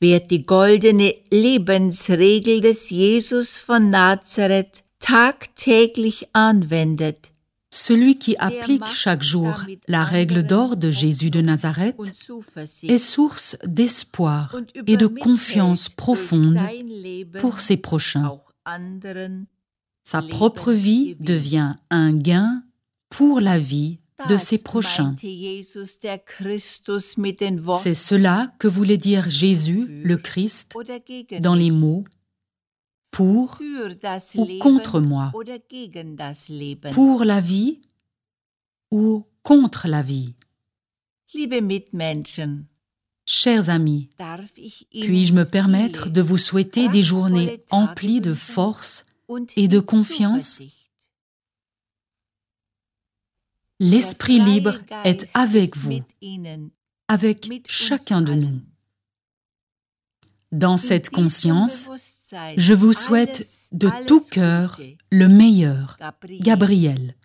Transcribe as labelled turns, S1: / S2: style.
S1: Wer die goldene Lebensregel des Jesus von Nazareth tagtäglich anwendet,
S2: Celui qui applique chaque jour la règle d'or de Jésus de Nazareth est source d'espoir et de confiance profonde pour ses prochains. Sa propre vie devient un gain pour la vie de ses prochains. C'est cela que voulait dire Jésus, le Christ, dans les mots « pour » ou « contre moi », « pour la vie » ou « contre la vie ». Chers amis, puis-je me permettre de vous souhaiter des journées emplies de force et de confiance? L'Esprit libre est avec vous, avec chacun de nous. Dans cette conscience, je vous souhaite de tout cœur le meilleur, Gabriel.